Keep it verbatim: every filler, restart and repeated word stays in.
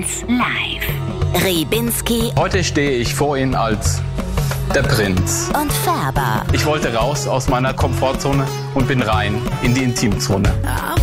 Live. Riebinski Heute stehe ich vor Ihnen als der Prinz. Und Färber. Ich wollte raus aus meiner Komfortzone und bin rein in die Intimzone.